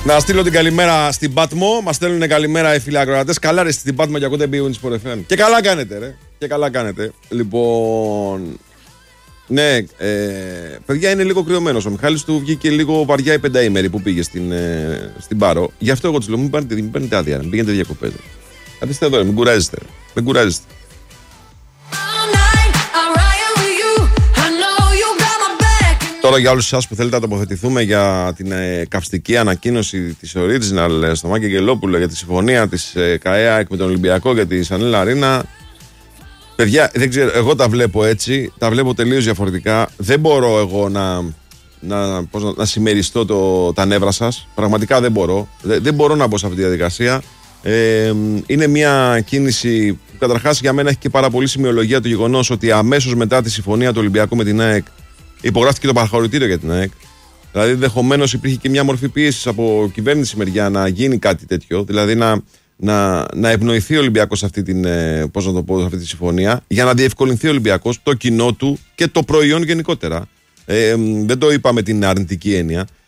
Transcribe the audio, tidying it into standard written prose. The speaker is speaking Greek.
Να στείλω την καλημέρα στην Πάτμο. Μας στέλνουν καλημέρα οι φίλοι ακροατές. Καλά ρε στην Πάτμο για ακούτε BeOnSport FM. Και καλά κάνετε ρε. Και καλά κάνετε. Λοιπόν... Ναι, παιδιά είναι λίγο κρυωμένος. Ο Μιχάλης του βγήκε λίγο βαριά η πενταήμερη που πήγε στην Πάρο. Γι' αυτό εγώ τους λέω: μην παίρνετε άδεια, μην πηγαίνετε διακοπές. Καθίστε εδώ, μην κουράζεστε. Μην κουράζεστε. Τώρα για όλους εσάς που θέλετε να τοποθετηθούμε για την καυστική ανακοίνωση της Original στο Μάκη Αγγελόπουλο για τη συμφωνία της ΚΑΕΑΚ με τον Ολυμπιακό για τη Σανέλα Αρίνα. Παιδιά, δεν ξέρω, εγώ τα βλέπω έτσι, τα βλέπω τελείως διαφορετικά. Δεν μπορώ εγώ να συμμεριστώ τα νεύρα σας. Πραγματικά δεν μπορώ. Δεν μπορώ να μπω σε αυτή τη διαδικασία. Είναι μια κίνηση που καταρχάς για μένα έχει και πάρα πολύ σημειολογία το γεγονός ότι αμέσως μετά τη συμφωνία του Ολυμπιακού με την ΑΕΚ υπογράφηκε το παραχωρητήριο για την ΑΕΚ. Δηλαδή, ενδεχομένως υπήρχε και μια μορφή πίεσης από κυβέρνηση μεριά να γίνει κάτι τέτοιο. Δηλαδή, να ευνοηθεί ο Ολυμπιακός σε αυτή αυτή τη συμφωνία για να διευκολυνθεί ο Ολυμπιακός, το κοινό του και το προϊόν γενικότερα. Δεν το είπα με την αρνητική έννοια.